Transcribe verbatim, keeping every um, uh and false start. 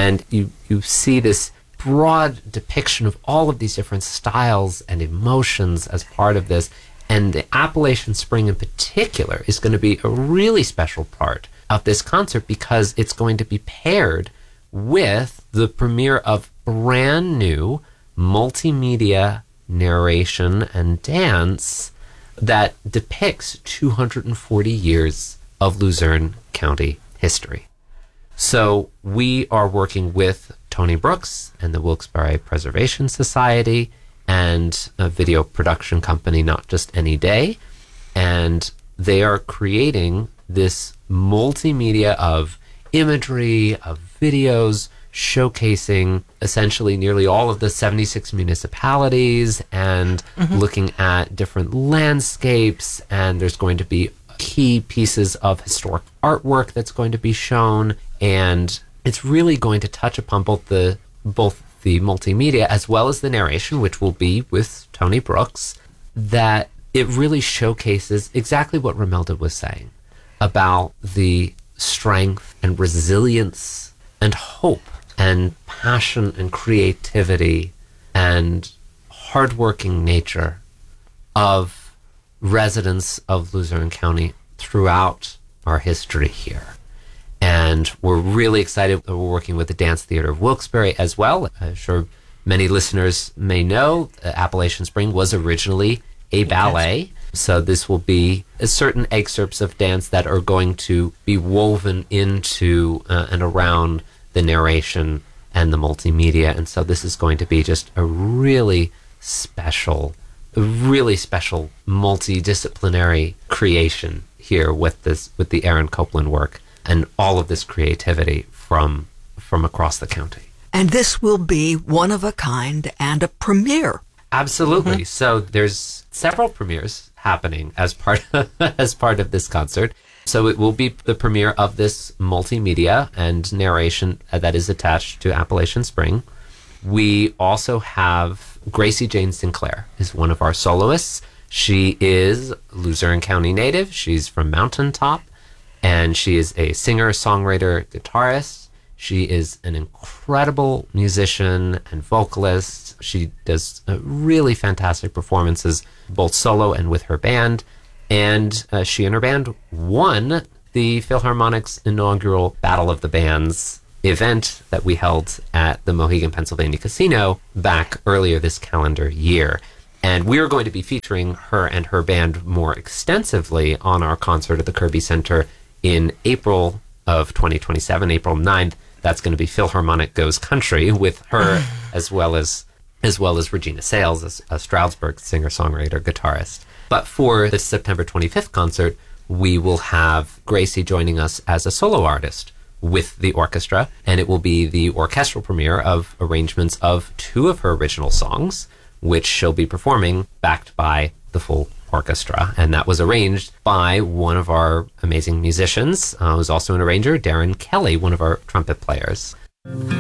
And you, you see this broad depiction of all of these different styles and emotions as part of this. And the Appalachian Spring in particular is going to be a really special part of this concert because it's going to be paired with the premiere of brand new multimedia narration and dance that depicts two hundred forty years of Luzerne County history. So we are working with Tony Brooks and the Wilkes-Barre Preservation Society and a video production company, Not Just Any Day, and they are creating this multimedia of imagery, of videos, showcasing essentially nearly all of the seventy-six municipalities and mm-hmm. looking at different landscapes, and there's going to be key pieces of historic artwork that's going to be shown, and it's really going to touch upon both the both the multimedia as well as the narration, which will be with Tony Brooks, that it really showcases exactly what Romelda was saying about the strength and resilience and hope and passion and creativity and hardworking nature of residents of Luzerne County throughout our history here. And we're really excited that we're working with the Dance Theater of Wilkes-Barre as well. I'm sure many listeners may know uh, Appalachian Spring was originally a ballet. So this will be uh, certain excerpts of dance that are going to be woven into uh, and around the narration and the multimedia. And so this is going to be just a really special, a really special multidisciplinary creation here with this, with the Aaron Copland work and all of this creativity from from across the county. And this will be one of a kind and a premiere. Absolutely. Mm-hmm. So there's several premieres happening as part of, as part of this concert. So it will be the premiere of this multimedia and narration that is attached to Appalachian Spring. We also have Gracie Jane Sinclair is one of our soloists. She is Luzerne County native. She's from Mountaintop, and she is a singer, songwriter, guitarist. She is an incredible musician and vocalist. She does uh, really fantastic performances, both solo and with her band. And uh, she and her band won the Philharmonic's inaugural Battle of the Bands event that we held at the Mohegan, Pennsylvania Casino back earlier this calendar year. And we are going to be featuring her and her band more extensively on our concert at the Kirby Center in April of twenty twenty-seven, April ninth. That's going to be Philharmonic Goes Country with her as well as as well as Regina Sales, a, a Stroudsburg singer-songwriter, guitarist. But for the September twenty-fifth concert, we will have Gracie joining us as a solo artist with the orchestra, and it will be the orchestral premiere of arrangements of two of her original songs, which she'll be performing backed by the full orchestra. And that was arranged by one of our amazing musicians, uh, who's also an arranger, Darren Kelly, one of our trumpet players.